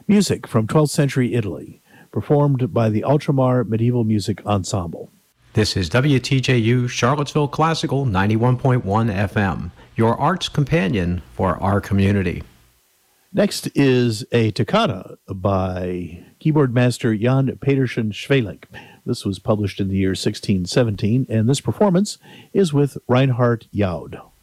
Music from 12th century Italy, performed by the Ultramar Medieval Music Ensemble. This is WTJU Charlottesville Classical 91.1 FM, your arts companion for our community. Next is a toccata by keyboard master Jan Petersen Schwelik. This was published in the year 1617, and this performance is with Reinhard Jaud.